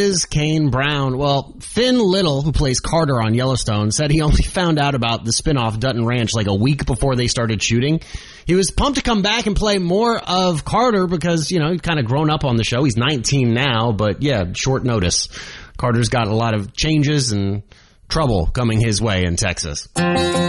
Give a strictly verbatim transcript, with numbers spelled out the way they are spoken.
is Kane Brown? Well, Finn Little, who plays Carter on Yellowstone, said he only found out about the spinoff Dutton Ranch like a week before they started shooting. He was pumped to come back and play more of Carter because, you know, he's kind of grown up on the show. He's nineteen now, but yeah, short notice. Carter's got a lot of changes and trouble coming his way in Texas.